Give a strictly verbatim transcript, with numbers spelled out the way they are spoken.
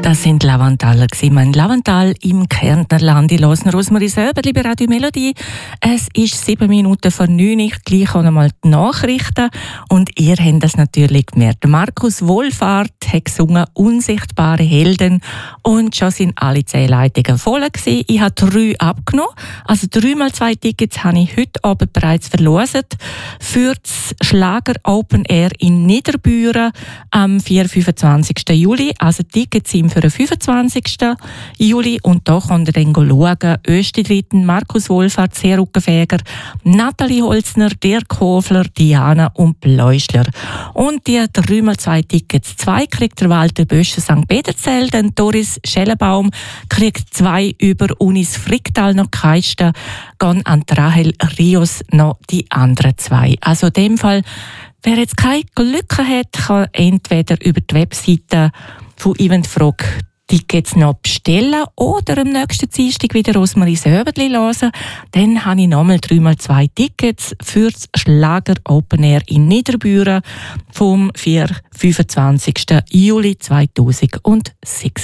Das sind Lavantaler gewesen. Mein Lavantal im Kärntner Land. Ich höre Rosmarie Söberli bei Radio Melodie. Es ist sieben Minuten vor neun. Ich gleich auch noch mal die Nachrichten. Und ihr habt das natürlich gemerkt. Markus Wohlfahrt hat gesungen «Unsichtbare Helden». Und schon sind alle zehn Leitungen voll gewesen. Ich habe drei abgenommen. Also dreimal zwei Tickets habe ich heute Abend bereits verloset. Für das Schlager Open Air in Niederbüren am vier und fünfundzwanzigsten Juli. Also Tickets sind für den fünfundzwanzigsten Juli. Und da könnt ihr dann schauen. Österreiten, Markus Wohlfahrt, Seeruckenfeger, Nathalie Holzner, Dirk Hofler, Diana und Bläuschler. Und die dreimal zwei Tickets. Zwei kriegt der Walter Böscher Sankt Peterzell, dann Doris Schellenbaum kriegt zwei über Unis Fricktal noch Keisten, gehen an Rahel Rios noch die anderen zwei. Also in dem Fall, wer jetzt kein Glück hat, kann entweder über die Webseite von Eventfrog Tickets noch bestellen oder am nächsten Dienstag wieder Rosmarie Söberli hören. Dann habe ich nochmal dreimal zwei Tickets für das Schlager Open Air in Niederbüren vom vier und fünfundzwanzigsten Juli zweitausendsechs.